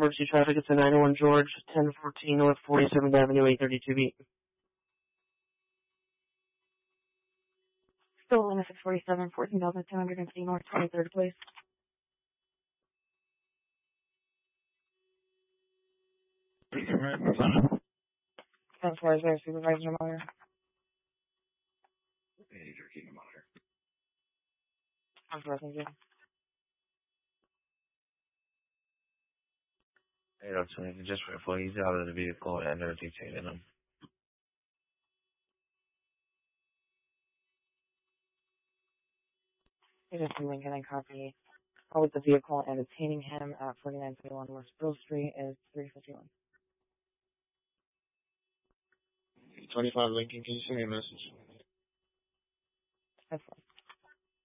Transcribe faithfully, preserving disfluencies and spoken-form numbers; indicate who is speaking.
Speaker 1: emergency traffic. It's a nine oh one George, ten fourteen North forty-seventh Avenue, eight thirty-two B.
Speaker 2: Stolen six forty-seven, fourteen thousand two hundred fifty North twenty-third Place. ten four zero, Supervisor Meyer.
Speaker 3: Major King Meyer.
Speaker 2: I'm sorry, thank you.
Speaker 3: Hey, that's me. Just before he's out of the vehicle and they're detaining him.
Speaker 2: Agency Lincoln and copy. All with the vehicle and detaining him at forty-nine twenty-one West Brill Street is three fifty-one.
Speaker 4: twenty-five Lincoln, can you send me a message?
Speaker 2: That's fine.